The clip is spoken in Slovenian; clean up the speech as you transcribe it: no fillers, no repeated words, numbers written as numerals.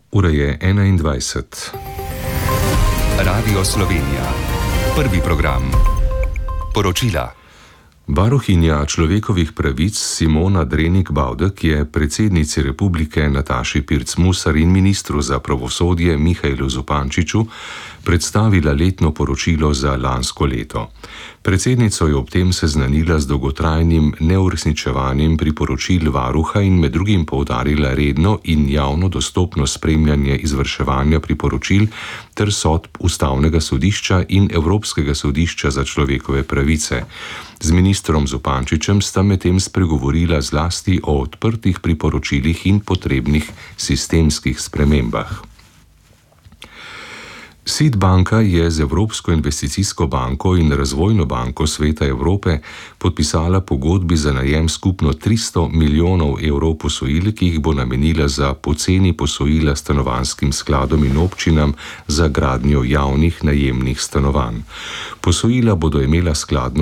Ura je 21. Radio Slovenija. Prvi program. Poročila. Varuhinja človekovih pravic Simona Drenik-Bavdek je predsednici republike Nataši Pirc Musar in ministru za pravosodje Mihaelu Zupančiču predstavila letno poročilo za lansko leto. Predsednico je ob tem seznanila z dolgotrajnim neuresničevanjem priporočil varuha in med drugim poudarila redno in javno dostopno spremljanje izvrševanja priporočil ter sodb Ustavnega sodišča in Evropskega sodišča za človekove pravice. Z ministrom Zupančičem sta medtem spregovorila zlasti o odprtih priporočilih in potrebnih sistemskih spremembah. SID banka je z Evropsko investicijsko banko in Razvojno banko Sveta Evrope podpisala pogodbi za najem skupno 300 milijonov evrov posojil, ki jih bo namenila za poceni posojila stanovanjskim skladom in občinam za gradnjo javnih najemnih stanovanj. Posojila bodo imela skladno